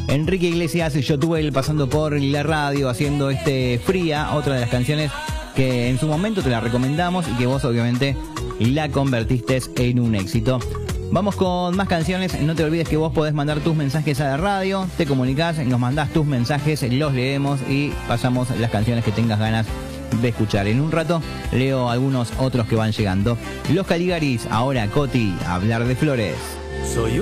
Enrique Iglesias, Yo Tuve pasando por la radio haciendo Fría, otra de las canciones que en su momento te la recomendamos y que vos obviamente la convertiste en un éxito. Vamos con más canciones. No te olvides que vos podés mandar tus mensajes a la radio, te comunicás, nos mandás tus mensajes, los leemos y pasamos las canciones que tengas ganas de escuchar. En un rato leo algunos otros que van llegando. Los Caligaris, ahora Coti, Hablar de Flores. Soy